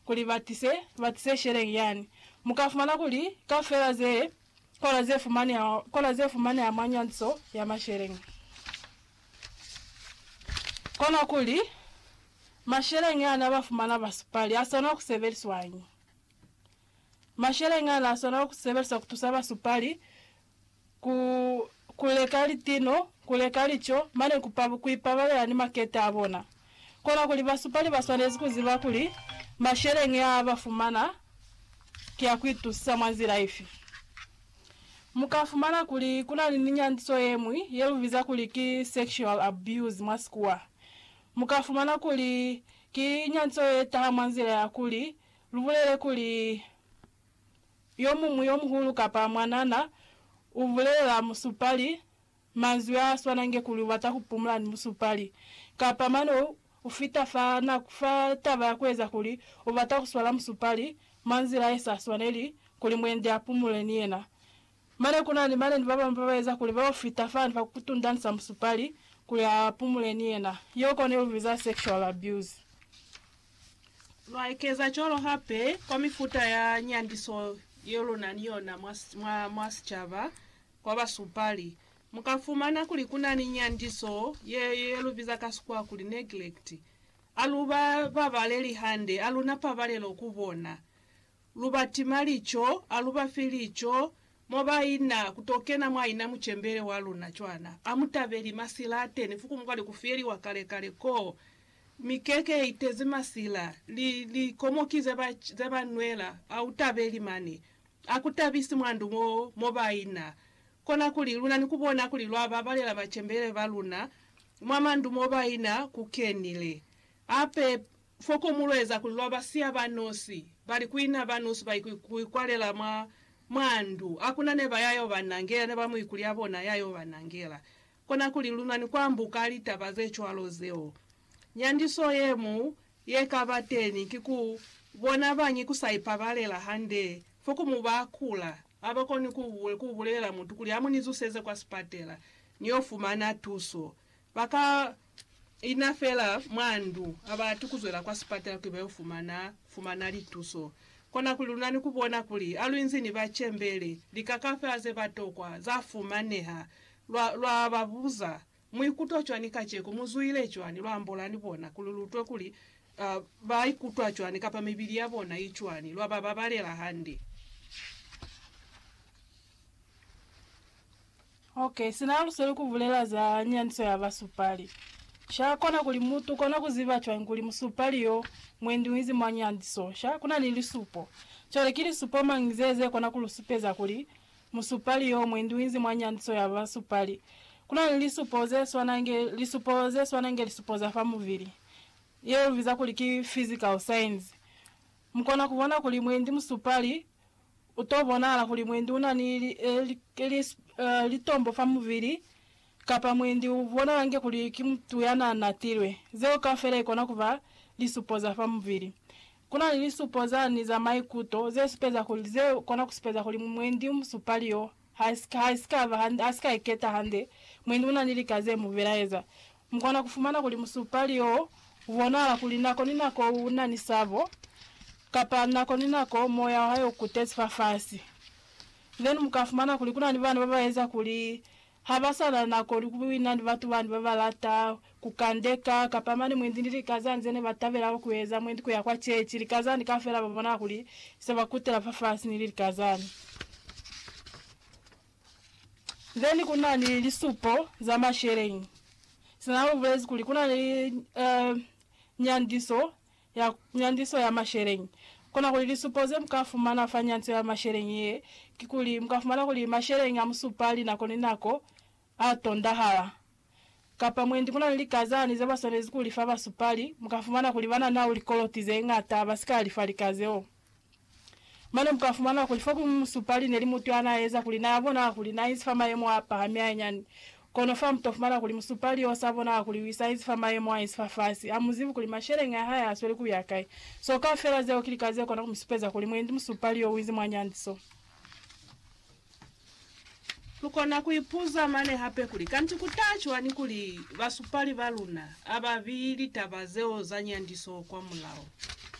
kuli batise sherengi yani mukafumana kuli kafera ze kola ze fumani ya manyanso ya masherengi kona kuli masherengi ana bafumana basupali asona kuseveriswa anyi masherengi ana asona kuseverisa kutusaba supali kulekali tino kulekali cho mane kuipabale ni makete abona kona kuli basupali baswanezi kuziba kuli masherengi abafumana kia kwitusa mwanzira ifi mukafumana kuli kuna ninyandiso yemwi yeluviza kuli ki sexual abuse mwasikuwa mukafumana kuli ki nyandiso yetaha mwanzira ya kuli luvulele kuli yomuhulu kapa mwanana uvulela musupali manzua swanange kuli watakupumula ni musupali kapa mano ufita fana kufata bakweza kuli ubata kuswala musupali manzira esa swaneli kuli mwende apumule niena mane kuna ni mane baba mbaweza kuli baba ufita fana bakutundanisa musupali kuli apumule niena yoko ne uviza sexual abuse lwaikeza cholo hape kwa mifuta ya nyandiso yolo naniona mwasichava kwa basupali mukafumana kuli kuna ni nyandiso yeluviza kasukwa kuli neglect aluba babaleli hande aluna pabalelo kubona lubatimalicho aluba filicho mobaina kutokena mwaina muchembere waluna chwana amutaveli masilate nifuku mkwali kufieri wakale ko mikeke iteze masila li komokize ba nwela autaveli mani akutabisi mwandu mobaina kona kuli luna nikubona kuli lwaba balela bachembere baluna mwamandu mobaina kukenile ape foko mulweza kuli lwaba siya banosi bali kuina banosi baikwalela mwandu akuna neba yayo banangela neba muikulia bona yayo banangela kona kuli luna nikwambuka alitabaze chwalozeo nyandiso yemu yekabateni kiku bona banyi kusaipa balela hande foko mubakula abakoni kubulela muntu kuli amunizuseze kwa spatela niyofumana tuso baka inafela mwandu abatukuzwela kwa spatela kufumana lituso kona kuli lunani kubona kuli aluinzini bachembele likakafaze batokwa zafumaneha lwa babuza mwikuto chwani kacheko muzuile chwani lwambola nibona kululutwe kuli baikutwa chwani kapa mibili yabona ichwani lwa baba balela handi. Okay, sinalusele kuvulela za nyandiso ya basupali. Kona kuli mutu kona kuziva chwa nguli musupali yo mwendi wizi mwa nyandiso. Kuna nili supo. Chole kili supo mangizeze kona kulusupeza kuli musupali yo mwendi wizi mwa nyandiso ya basupali. Kuna nili supoze swanange lisupoza famu vili. Yeo viza kuli ki physical science. Mkona kuvona kuli mwendi musupali utobona ala kuli mwendi una ni litombo famu vili kapa mwendi uvona wange kuli kimtu yana natirwe zeo kafere ikona kuva lisupoza famu vili kuna lisupoza ni za maikuto zeo supeza kuli zeo kona kusupeza kuli mwendi musupali yo haska iketa hande mwendi una nilikaze muviraeza mkona kufumana kuli musupali yo uvona ala kuli nako ninako una nisavo kapa nako ninako moya hayo kutesifa fasi then mukafumana kuli kuna ni bana babaweza kuli habasana nako likuwina ni batu bandi babalata kukandeka kapamani mwindindiri kazanze ne batavela kuweza mwendi kuya kwa chechi likazani kafera babona kuli seba kutela fafasi nili kazani then kuna ni lisupo za masherengi sina ubwezi kuli kuna ni nyandiso ya masherengi kona kuli lisupoze mkafumana fanyanso ya masherengi kikuli mkafumana kuli masherengi amusupali nako ninako atonda hala kapa mwendi kuna nilikazani zeba sonezi kuli faba supali mkafumana kuli bana na ulikolotize ngata basikali falikazeo mane mkafumana kuli foku musupali neli mutu anaeza kuli na yabona kuli na isi fama yemo hapa hamia nyani kono famu tofumana kuli musupali osabona kuli wisa isi fama yemo isi fafasi amuzivu kuli masherengi haya aswele kuyakai so kafera zeo kilikazeo kona kumisupeza kuli mwendi musupali yo wizi mwanyandiso lukona kuipuza mane hape kuli kanti kutachwa ni kuli basupali baluna ababili tabazeo za nyandiso kwa mulao